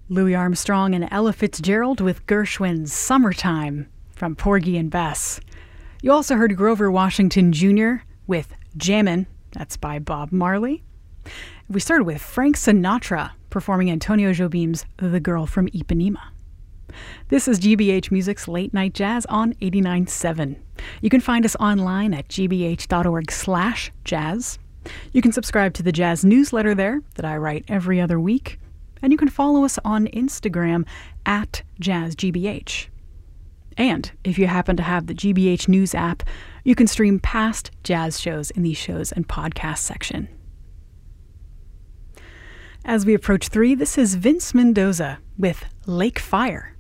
Louis Armstrong and Ella Fitzgerald with Gershwin's Summertime from Porgy and Bess. You also heard Grover Washington Jr. with Jammin', that's by Bob Marley. We started with Frank Sinatra performing Antonio Jobim's The Girl from Ipanema. This is GBH Music's Late Night Jazz on 89.7. You can find us online at gbh.org/jazz. You can subscribe to the Jazz newsletter there that I write every other week. And you can follow us on Instagram at JazzGBH. And if you happen to have the GBH News app, you can stream past jazz shows in the shows and podcast section. As we approach 3, this is Vince Mendoza with Lake Fire.